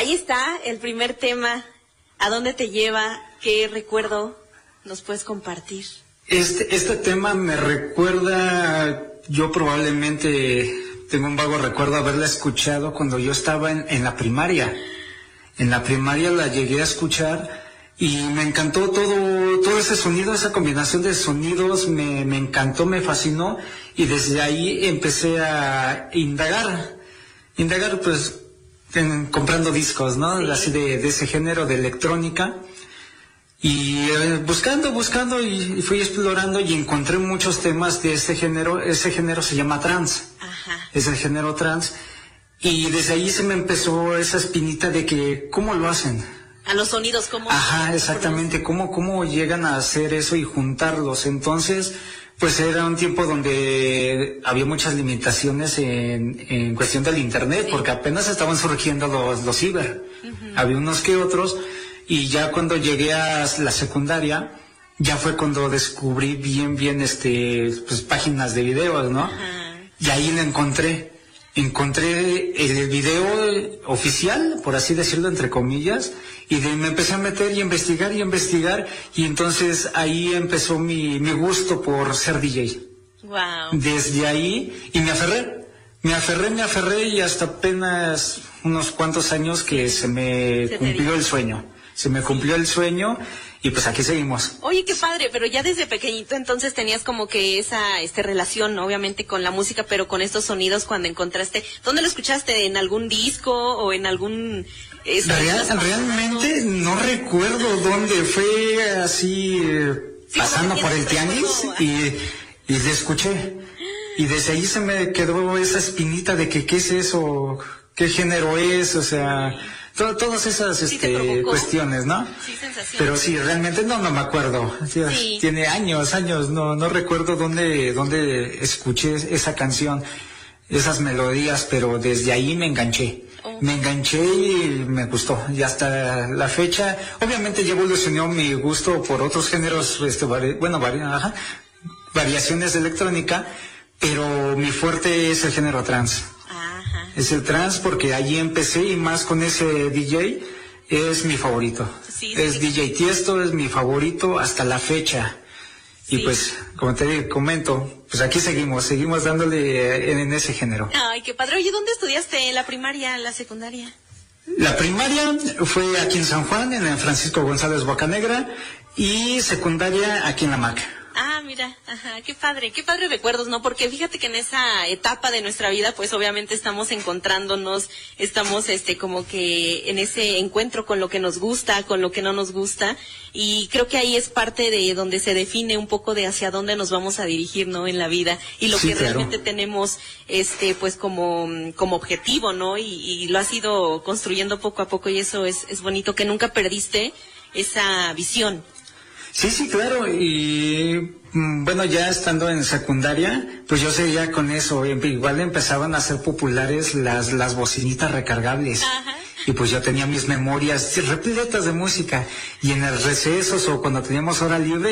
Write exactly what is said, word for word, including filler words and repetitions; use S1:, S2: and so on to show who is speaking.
S1: ahí está el primer tema. ¿A dónde te lleva? ¿Qué recuerdo nos puedes compartir?
S2: Este, este tema me recuerda, yo probablemente tengo un vago recuerdo de haberla escuchado cuando yo estaba en, en la primaria. En la primaria la llegué a escuchar y me encantó todo, todo ese sonido, esa combinación de sonidos, me, me encantó, me fascinó, y desde ahí empecé a indagar, indagar pues en, comprando discos, ¿no? Sí. Así de, de ese género de electrónica. Y eh, buscando, buscando y, y fui explorando y encontré muchos temas de ese género. Ese género se llama trance.
S1: Ajá.
S2: Es el género trance. Y desde ahí se me empezó esa espinita de que, ¿cómo lo hacen?
S1: A los sonidos, ¿cómo?
S2: Ajá, exactamente. ¿Cómo, cómo llegan a hacer eso y juntarlos? Entonces, pues era un tiempo donde había muchas limitaciones en, en cuestión del internet, sí. Porque apenas estaban surgiendo los, los ciber. Uh-huh. Había unos que otros. Y ya cuando llegué a la secundaria, ya fue cuando descubrí bien, bien, este, pues páginas de videos, ¿no? Ajá. Y ahí la encontré, encontré el video oficial, por así decirlo, entre comillas, y de, me empecé a meter y a investigar y a investigar, y entonces ahí empezó mi, mi gusto por ser D J.
S1: Wow.
S2: Desde ahí, y me aferré, me aferré, me aferré, y hasta apenas unos cuantos años que se me se cumplió el sueño. Se me cumplió el sueño y pues aquí seguimos.
S1: Oye, qué padre, pero ya desde pequeñito entonces tenías como que esa este relación, obviamente, con la música, pero con estos sonidos cuando encontraste. ¿Dónde lo escuchaste? ¿En algún disco o en algún...? Eh,
S2: Real, realmente no recuerdo dónde fue, así eh, sí, pasando por el tianguis y, y le escuché. Y desde ahí se me quedó esa espinita de que qué es eso, qué género es, o sea... Todo, todas esas
S1: sí,
S2: este, cuestiones, ¿no?
S1: Sí, sensaciones.
S2: Pero sí, realmente no, no me acuerdo. Sí. Tiene años, años, no, no recuerdo dónde, dónde escuché esa canción, esas melodías, pero desde ahí me enganché. Oh. Me enganché y me gustó. Y hasta la fecha, obviamente ya evolucionó mi gusto por otros géneros, este, vari, bueno, vari, ajá, variaciones de electrónica, pero mi fuerte es el género trance. Es el trance porque allí empecé y más con ese D J es mi favorito. Sí, es sí. D J Tiesto, es mi favorito hasta la fecha. Sí. Y pues, como te comento, pues aquí seguimos, seguimos dándole en, en ese género.
S1: Ay, qué padre. Oye, ¿dónde estudiaste? ¿La primaria, la secundaria?
S2: La primaria fue aquí en San Juan, en el Francisco González Bocanegra, y secundaria aquí en La Maca.
S1: Ah, mira, ajá, qué padre, qué padre recuerdos, ¿no? Porque fíjate que en esa etapa de nuestra vida, pues obviamente estamos encontrándonos, estamos este como que en ese encuentro con lo que nos gusta, con lo que no nos gusta, y creo que ahí es parte de donde se define un poco de hacia dónde nos vamos a dirigir, ¿no? En la vida, y lo sí, que claro. realmente tenemos, este, pues como, como objetivo, ¿no? Y, y lo has ido construyendo poco a poco, y eso es, es bonito, que nunca perdiste esa visión.
S2: Sí, sí, claro, y bueno, ya estando en secundaria, pues yo seguía con eso, igual empezaban a ser populares las, las bocinitas recargables. Ajá. Y pues yo tenía mis memorias repletas de música, y en los recesos o cuando teníamos hora libre,